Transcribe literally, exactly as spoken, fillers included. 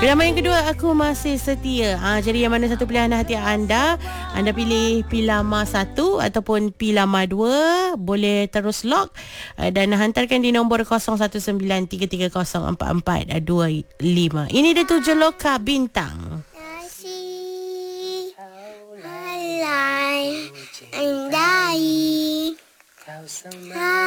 Pilihan yang kedua, aku masih setia. Ha, jadi yang mana satu pilihan hati anda? Anda pilih Pilama satu ataupun Pilama dua. Boleh terus lock uh, dan hantarkan di nombor kosong satu sembilan tiga tiga kosong empat empat dua lima. Ini dia tujuh loka bintang. Kasih halai andai kau semakin